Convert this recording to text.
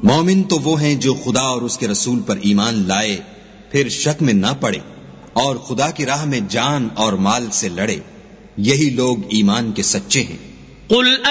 मोमिन तो वो हैं जो खुदा और उसके रसूल पर ईमान लाए, फिर शक में ना पड़े और खुदा की राह में जान और माल से लड़े, यही लोग ईमान के सच्चे हैं।